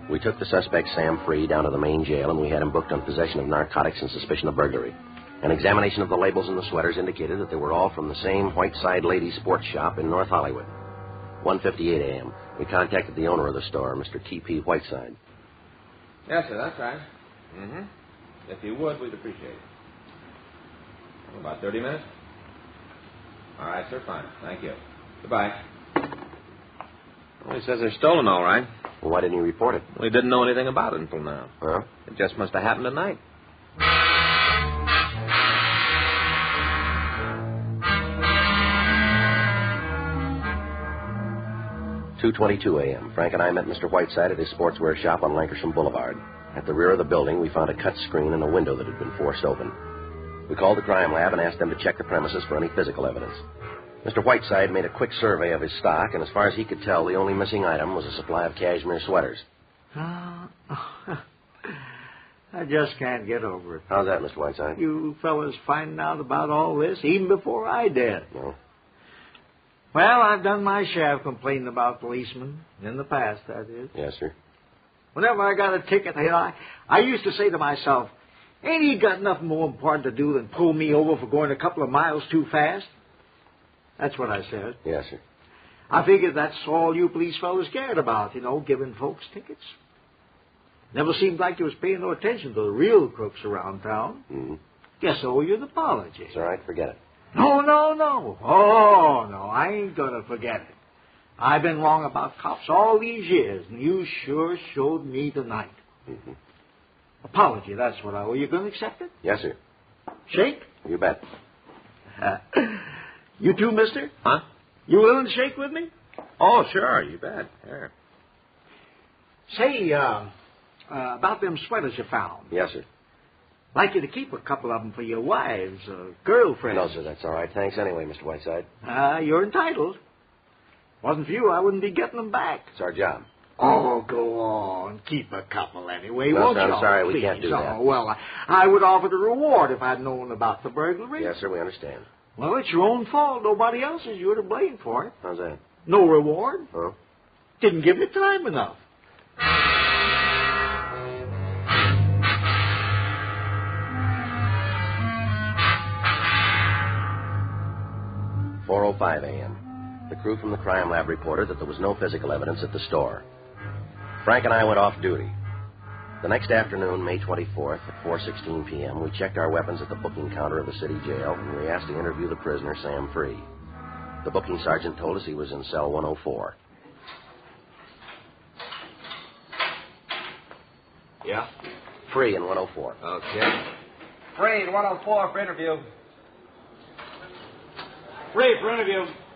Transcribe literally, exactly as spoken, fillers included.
We took the suspect, Sam Free, down to the main jail, and we had him booked on possession of narcotics and suspicion of burglary. An examination of the labels in the sweaters indicated that they were all from the same Whiteside Ladies Sports Shop in North Hollywood. one fifty-eight a.m. We contacted the owner of the store, Mister T P. Whiteside. Yes, sir, that's right. Mm-hmm. If you would, we'd appreciate it. About thirty minutes? All right, sir, fine. Thank you. Goodbye. Well, he says they're stolen, all right. Well, why didn't you report it? We didn't know anything about it until now. Huh? It just must have happened tonight. two twenty-two a.m. Frank and I met Mister Whiteside at his sportswear shop on Lankershim Boulevard. At the rear of the building, we found a cut screen and a window that had been forced open. We called the crime lab and asked them to check the premises for any physical evidence. Mister Whiteside made a quick survey of his stock, and as far as he could tell, the only missing item was a supply of cashmere sweaters. Uh, I just can't get over it. How's that, Mister Whiteside? You fellas finding out about all this even before I did. No. Well, I've done my share of complaining about policemen. In the past, that is. Yes, sir. Whenever I got a ticket, you know, I, I used to say to myself, ain't he got nothing more important to do than pull me over for going a couple of miles too fast? That's what I said. Yes, sir. I figured that's all you police fellas cared about, you know, giving folks tickets. Never seemed like you was paying no attention to the real crooks around town. Mm-hmm. Guess I owe you an apology. It's all right. Forget it. No, no, no. Oh, no, I ain't going to forget it. I've been wrong about cops all these years, and you sure showed me tonight. Mm-hmm. Apology, that's what I owe. You going to accept it? Yes, sir. Shake? You bet. Uh, you too, mister? Huh? You willing to shake with me? Oh, sure, you bet. Sure. Say, uh, uh, about them sweaters you found. Yes, sir. Like you to keep a couple of them for your wives or girlfriends. No, sir, that's all right. Thanks anyway, Mister Whiteside. Ah, uh, you're entitled. Wasn't for you, I wouldn't be getting them back. It's our job. Oh, go on. Keep a couple anyway, No, won't sir, you? I'm sorry, we Please. can't do that. Oh, well, I, I would offer the reward if I'd known about the burglary. Yes, sir, we understand. Well, it's your own fault. Nobody else is. You're to blame for it. How's that? No reward. Huh? Didn't give me time enough. four oh five a.m. The crew from the crime lab reported that there was no physical evidence at the store. Frank and I went off duty. The next afternoon, May twenty-fourth, at four sixteen p.m., we checked our weapons at the booking counter of the city jail, and we asked to interview the prisoner, Sam Free. The booking sergeant told us he was in cell one oh four. Yeah? Free in one oh four. Okay. Free in one oh four for interview. Free for interview.